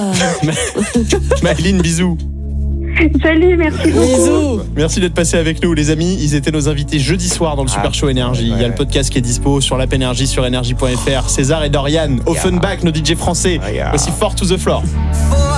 Maëlyn, bisous. Salut, merci beaucoup. Bisous. Merci d'être passé avec nous, les amis. Ils étaient nos invités jeudi soir dans le Super Show Énergie. Il y a le podcast qui est dispo sur l'app Énergie, sur énergie.fr. César et Dorian, Offenbach, nos DJ français. Voici Fort to the Floor.